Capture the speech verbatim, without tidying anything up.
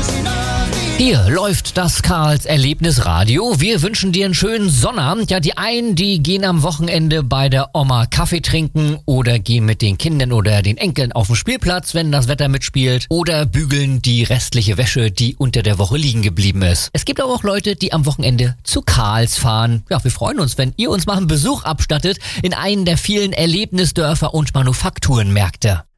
Hier läuft das Karls Erlebnisradio. Wir wünschen dir einen schönen Sonnabend. Ja, die einen, die gehen am Wochenende bei der Oma Kaffee trinken oder gehen mit den Kindern oder den Enkeln auf den Spielplatz, wenn das Wetter mitspielt, oder bügeln die restliche Wäsche, die unter der Woche liegen geblieben ist. Es gibt aber auch Leute, die am Wochenende zu Karls fahren. Ja, wir freuen uns, wenn ihr uns mal einen Besuch abstattet in einen der vielen Erlebnisdörfer und Manufakturenmärkte.